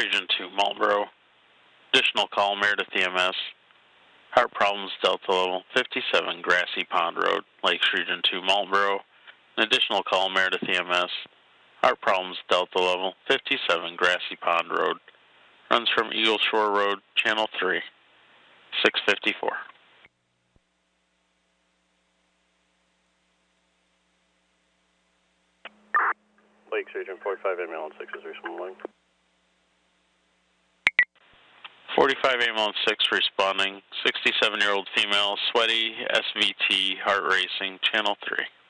Region 2, Marlboro. Additional call, Meredith EMS. Heart problems, Delta level 57, Grassy Pond Road, Lakes Region 2, Marlboro. An additional call, Meredith EMS. Heart problems, Delta level 57, Grassy Pond Road. Runs from Eagle Shore Road, Channel 3, 654. Lakes Region 45, ambulance 6 is responding. 45 ambulance 6 responding. 67-year-old female, sweaty, SVT, heart racing, Channel 3.